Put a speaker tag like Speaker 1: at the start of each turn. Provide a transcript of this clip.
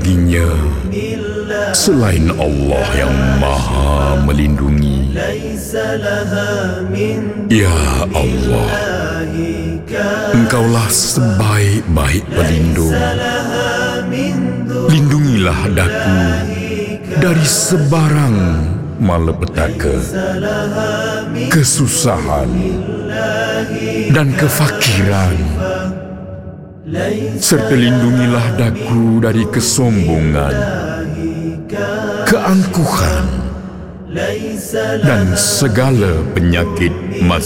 Speaker 1: baginya selain Allah yang Maha Melindungi. Ya Allah, Engkaulah sebaik-baik pelindung. Lindungilah daku dari sebarang malapetaka, kesusahan dan kefakiran, serta lindungilah daku dari kesombongan, keangkuhan dan segala penyakit